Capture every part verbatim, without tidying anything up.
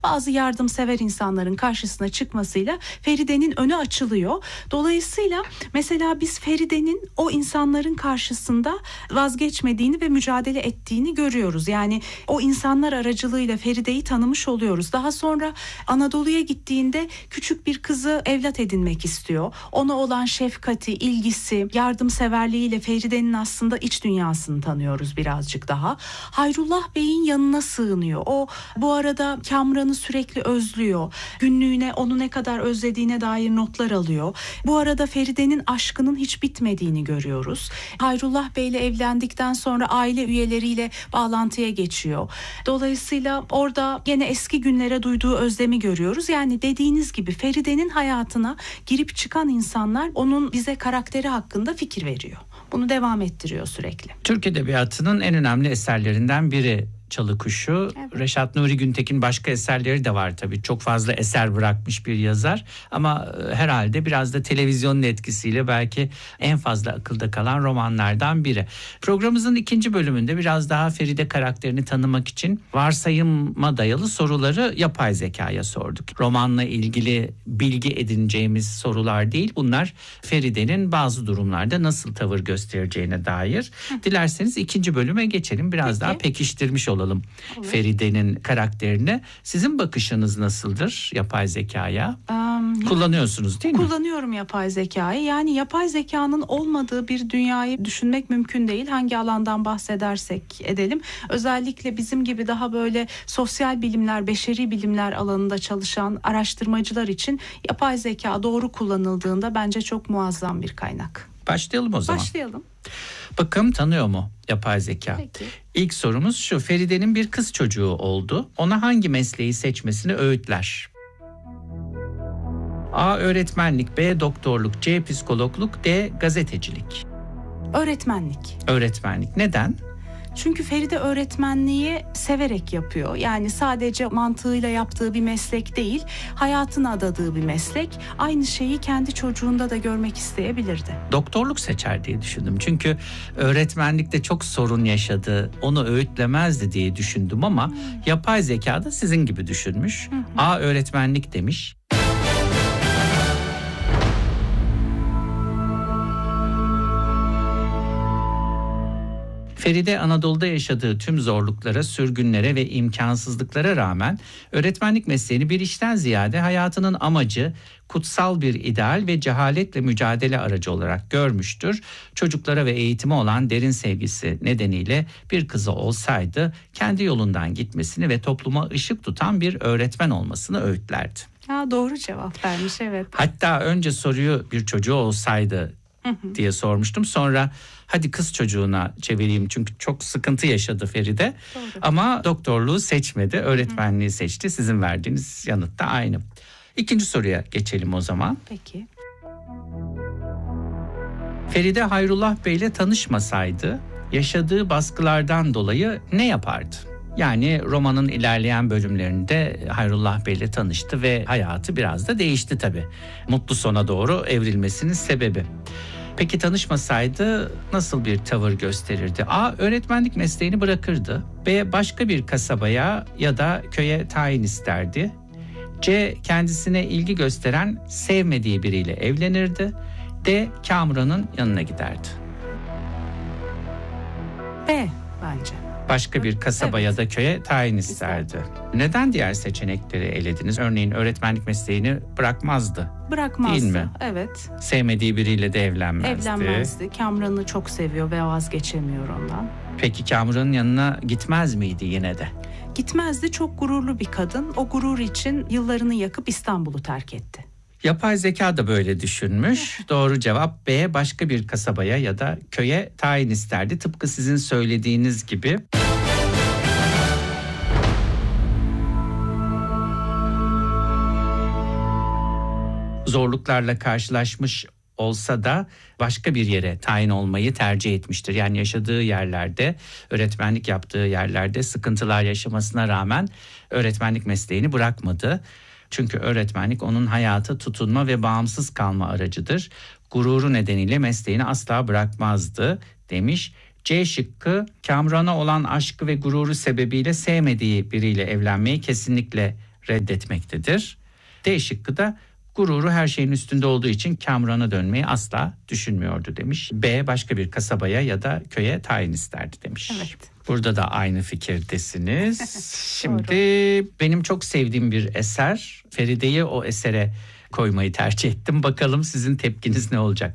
bazı yardımsever insanların karşısına çıkmasıyla Feride'nin önü açılıyor. Dolayısıyla mesela biz Feride'nin o insanların karşısında vazgeçmediğini ve mücadele ettiğini görüyoruz. Yani o insanlar aracılığıyla Feride'yi tanımış oluyoruz. Daha sonra Anadolu'ya gittiğinde küçük bir kızı evlat edinmek istiyor. Ona olan şefkati, ilgisi, yardımseverliğiyle Feride'nin aslında iç dünyasını tanıyoruz birazcık daha. Hayrullah Bey'in yanına sığınıyor. O bu arada Kamran'ı sürekli özlüyor. Günlüğüne onu ne kadar özlediğine dair notlar alıyor. Bu arada Feride'nin aşkının hiç bitmediğini görüyoruz. Hayrullah Bey'le evlendikten sonra aile üyeleriyle bağlantıya geçiyor. Dolayısıyla orada gene eski günlere duyduğu özlemi görüyoruz. Yani dediğiniz gibi Feride'nin hayatına girip çıkan insanlar onun bize karakteri hakkında fikir veriyor. Bunu devam ettiriyor sürekli. Türk Edebiyatı'nın en önemli eserlerinden biri Çalı Kuşu. Evet. Reşat Nuri Güntekin başka eserleri de var tabii. Çok fazla eser bırakmış bir yazar. Ama herhalde biraz da televizyonun etkisiyle belki en fazla akılda kalan romanlardan biri. Programımızın ikinci bölümünde biraz daha Feride karakterini tanımak için varsayıma dayalı soruları yapay zekaya sorduk. Romanla ilgili bilgi edineceğimiz sorular değil. Bunlar Feride'nin bazı durumlarda nasıl tavır göstereceğine dair. Hı. Dilerseniz ikinci bölüme geçelim. Biraz Peki. daha pekiştirmiş olalım. Olur. Feride'nin karakterini. Sizin bakışınız nasıldır yapay zekaya? Um, Kullanıyorsunuz değil mi? Kullanıyorum yapay zekayı. Yani yapay zekanın olmadığı bir dünyayı düşünmek mümkün değil. Hangi alandan bahsedersek edelim. Özellikle bizim gibi daha böyle sosyal bilimler, beşeri bilimler alanında çalışan araştırmacılar için yapay zeka doğru kullanıldığında bence çok muazzam bir kaynak. Başlayalım o zaman. Başlayalım. Bakalım tanıyor mu yapay zeka? Peki. İlk sorumuz şu: Feride'nin bir kız çocuğu oldu. Ona hangi mesleği seçmesini öğütler? A. Öğretmenlik, B. Doktorluk, C. Psikologluk, D. Gazetecilik. Öğretmenlik. Öğretmenlik. Neden? Çünkü Feride öğretmenliği severek yapıyor. Yani sadece mantığıyla yaptığı bir meslek değil, hayatına adadığı bir meslek. Aynı şeyi kendi çocuğunda da görmek isteyebilirdi. Doktorluk seçer diye düşündüm. Çünkü öğretmenlikte çok sorun yaşadı, onu öğütlemezdi diye düşündüm ama hmm. yapay zeka da sizin gibi düşünmüş. Hmm. A. Öğretmenlik demiş. Feride Anadolu'da yaşadığı tüm zorluklara, sürgünlere ve imkansızlıklara rağmen öğretmenlik mesleğini bir işten ziyade hayatının amacı, kutsal bir ideal ve cehaletle mücadele aracı olarak görmüştür. Çocuklara ve eğitime olan derin sevgisi nedeniyle bir kızı olsaydı kendi yolundan gitmesini ve topluma ışık tutan bir öğretmen olmasını öğütlerdi. Ha, doğru cevap vermiş, evet. Hatta önce soruyu bir çocuğu olsaydı diye sormuştum. Sonra hadi kız çocuğuna çevireyim çünkü çok sıkıntı yaşadı Feride. Doğru. Ama doktorluğu seçmedi, öğretmenliği Hı. seçti. Sizin verdiğiniz yanıt da aynı. İkinci soruya geçelim o zaman. Peki. Feride Hayrullah Bey ile tanışmasaydı yaşadığı baskılardan dolayı ne yapardı? Yani romanın ilerleyen bölümlerinde Hayrullah Bey ile tanıştı ve hayatı biraz da değişti tabii. Mutlu sona doğru evrilmesinin sebebi. Peki tanışmasaydı nasıl bir tavır gösterirdi? A. Öğretmenlik mesleğini bırakırdı. B. Başka bir kasabaya ya da köye tayin isterdi. C. Kendisine ilgi gösteren, sevmediği biriyle evlenirdi. D. Kamran'ın yanına giderdi. B bence. Başka bir kasaba evet. ya da köye tayin isterdi. İsterdi. Neden diğer seçenekleri elediniz? Örneğin öğretmenlik mesleğini bırakmazdı. Bırakmazdı. Değil mi? Evet. Sevmediği biriyle de evlenmezdi. Evlenmezdi. Kamran'ı çok seviyor ve vazgeçemiyor ondan. Peki Kamran'ın yanına gitmez miydi yine de? Gitmezdi. Çok gururlu bir kadın. O gurur için yıllarını yakıp İstanbul'u terk etti. Yapay zeka da böyle düşünmüş. Doğru cevap B. Başka bir kasabaya ya da köye tayin isterdi. Tıpkı sizin söylediğiniz gibi. Zorluklarla karşılaşmış olsa da başka bir yere tayin olmayı tercih etmiştir. Yani yaşadığı yerlerde, öğretmenlik yaptığı yerlerde sıkıntılar yaşamasına rağmen öğretmenlik mesleğini bırakmadı. Çünkü öğretmenlik onun hayata tutunma ve bağımsız kalma aracıdır. Gururu nedeniyle mesleğini asla bırakmazdı demiş. C şıkkı, Kamran'a olan aşkı ve gururu sebebiyle sevmediği biriyle evlenmeyi kesinlikle reddetmektedir. D şıkkı da gururu her şeyin üstünde olduğu için Kamuran'a dönmeyi asla düşünmüyordu demiş. B başka bir kasabaya ya da köye tayin isterdi demiş. Evet. Burada da aynı fikirdesiniz. Şimdi benim çok sevdiğim bir eser. Feride'yi o esere koymayı tercih ettim. Bakalım sizin tepkiniz ne olacak?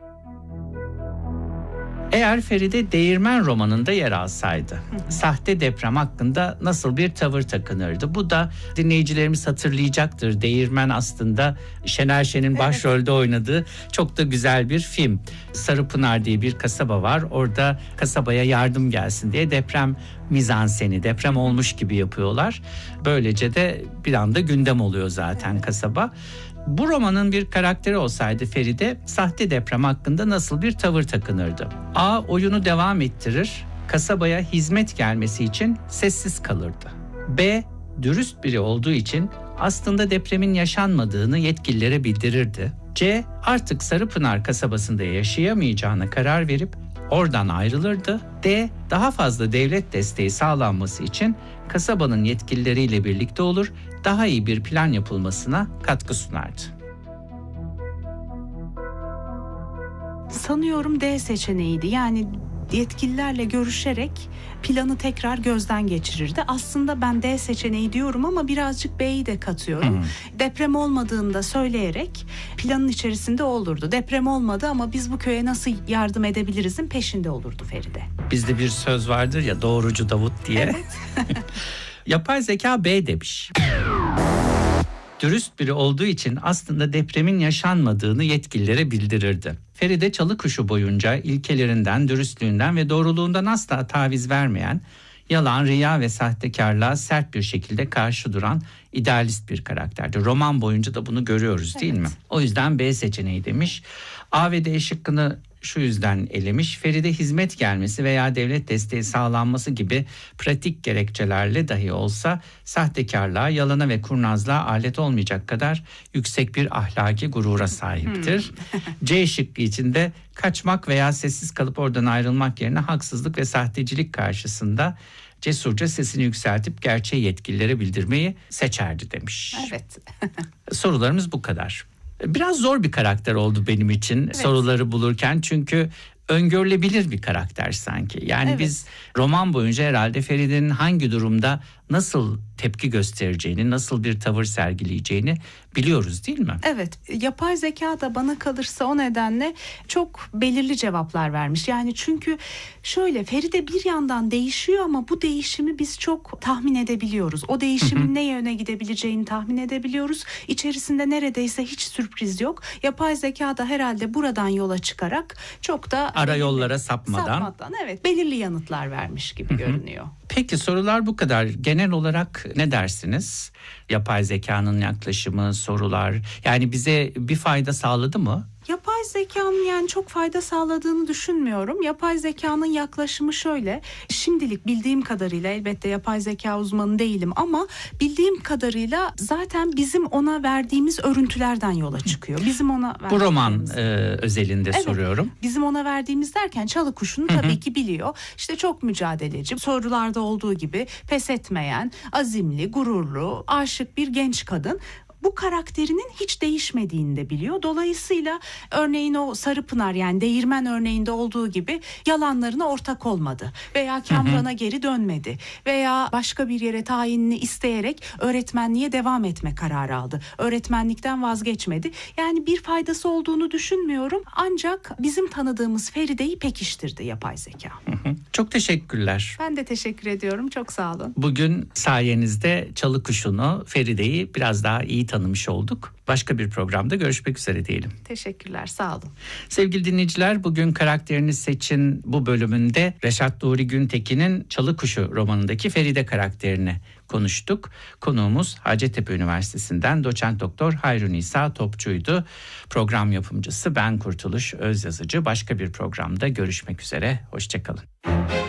Eğer Feride Değirmen romanında yer alsaydı, sahte deprem hakkında nasıl bir tavır takınırdı? Bu da dinleyicilerimiz hatırlayacaktır. Değirmen aslında Şener Şen'in başrolde oynadığı çok da güzel bir film. Sarıpınar diye bir kasaba var. Orada kasabaya yardım gelsin diye deprem mizanseni, deprem olmuş gibi yapıyorlar. Böylece de bir anda gündem oluyor zaten kasaba. Bu romanın bir karakteri olsaydı Feride, sahte deprem hakkında nasıl bir tavır takınırdı? A. Oyunu devam ettirir, kasabaya hizmet gelmesi için sessiz kalırdı. B. Dürüst biri olduğu için aslında depremin yaşanmadığını yetkililere bildirirdi. C. Artık Sarıpınar kasabasında yaşayamayacağına karar verip oradan ayrılırdı. D. Daha fazla devlet desteği sağlanması için kasabanın yetkilileriyle birlikte olur, daha iyi bir plan yapılmasına katkı sunardı. Sanıyorum D seçeneğiydi. Yani yetkililerle görüşerek planı tekrar gözden geçirirdi. Aslında ben D seçeneği diyorum ama birazcık B'yi de katıyorum. Hmm. Deprem olmadığını da söyleyerek planın içerisinde olurdu. Deprem olmadı ama biz bu köye nasıl yardım edebilirizin peşinde olurdu Feride. Bizde bir söz vardır ya, doğrucu Davut diye. Evet. Yapay zeka B demiş. Dürüst biri olduğu için aslında depremin yaşanmadığını yetkililere bildirirdi. Feride Çalıkuşu boyunca ilkelerinden, dürüstlüğünden ve doğruluğundan asla taviz vermeyen, yalan, riya ve sahtekarlığa sert bir şekilde karşı duran idealist bir karakterdi. Roman boyunca da bunu görüyoruz, değil evet. mi? O yüzden B seçeneği demiş. A ve D şıkkını şu yüzden elemiş. Feride hizmet gelmesi veya devlet desteği sağlanması gibi pratik gerekçelerle dahi olsa sahtekarlığa, yalana ve kurnazlığa alet olmayacak kadar yüksek bir ahlaki gurura sahiptir. Hmm. C şıkkı içinde kaçmak veya sessiz kalıp oradan ayrılmak yerine haksızlık ve sahtecilik karşısında cesurca sesini yükseltip gerçeği yetkililere bildirmeyi seçerdi demiş. Evet. Sorularımız bu kadar. Biraz zor bir karakter oldu benim için evet. soruları bulurken, çünkü öngörülebilir bir karakter sanki. Yani evet. biz roman boyunca herhalde Feride'nin hangi durumda nasıl tepki göstereceğini, nasıl bir tavır sergileyeceğini biliyoruz, değil mi? Evet, yapay zeka da bana kalırsa o nedenle çok belirli cevaplar vermiş. Yani çünkü şöyle, Feride bir yandan değişiyor ama bu değişimi biz çok tahmin edebiliyoruz. O değişimin ne yöne gidebileceğini tahmin edebiliyoruz. İçerisinde neredeyse hiç sürpriz yok. Yapay zeka da herhalde buradan yola çıkarak çok da ara yollara sapmadan, sapmadan evet belirli yanıtlar vermiş gibi Hı-hı. görünüyor. Peki sorular bu kadar. Genel olarak ne dersiniz? Yapay zekanın yaklaşımı, sorular, yani bize bir fayda sağladı mı? Yapay zekanın yani çok fayda sağladığını düşünmüyorum. Yapay zekanın yaklaşımı şöyle. Şimdilik bildiğim kadarıyla, elbette yapay zeka uzmanı değilim ama bildiğim kadarıyla zaten bizim ona verdiğimiz örüntülerden yola çıkıyor. Bizim ona verdiğimiz... Bu roman e, özelinde evet, soruyorum. Bizim ona verdiğimiz derken Çalıkuşu'nu tabii ki biliyor. İşte çok mücadeleci, sorularda olduğu gibi pes etmeyen, azimli, gururlu, aşık bir genç kadın. Bu karakterinin hiç değişmediğini de biliyor. Dolayısıyla örneğin o Sarıpınar, yani Değirmen örneğinde olduğu gibi yalanlarına ortak olmadı. Veya Kamuran'a geri dönmedi. Veya başka bir yere tayinini isteyerek öğretmenliğe devam etme kararı aldı. Öğretmenlikten vazgeçmedi. Yani bir faydası olduğunu düşünmüyorum. Ancak bizim tanıdığımız Feride'yi pekiştirdi yapay zeka. Çok teşekkürler. Ben de teşekkür ediyorum. Çok sağ olun. Bugün sayenizde Çalıkuşu'nu, Feride'yi biraz daha iyi tanımış olduk. Başka bir programda görüşmek üzere diyelim. Teşekkürler, sağ olun. Sevgili dinleyiciler, bugün Karakterini Seçin bu bölümünde Reşat Nuri Güntekin'in Çalıkuşu romanındaki Feride karakterini konuştuk. Konuğumuz Hacettepe Üniversitesi'nden doçent doktor Hayru Nisa Topçu'ydu. Program yapımcısı ben Kurtuluş Özyazıcı. Başka bir programda görüşmek üzere. Hoşçakalın.